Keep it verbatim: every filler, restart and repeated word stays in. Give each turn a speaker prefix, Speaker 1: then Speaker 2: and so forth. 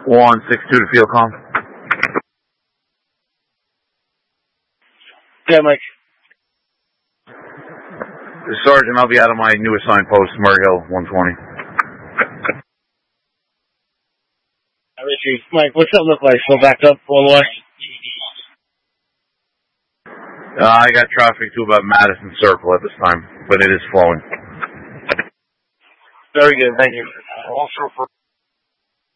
Speaker 1: one six two to field com.
Speaker 2: Yeah, Mike.
Speaker 1: Sergeant, I'll be out of my new assigned post, Murray Hill, one twenty.
Speaker 2: Richie, Mike, what's that look like? Still backed up all the way?
Speaker 1: Uh, I got traffic to about Madison Circle at this time, but it is flowing.
Speaker 2: Very good, thank you. Also for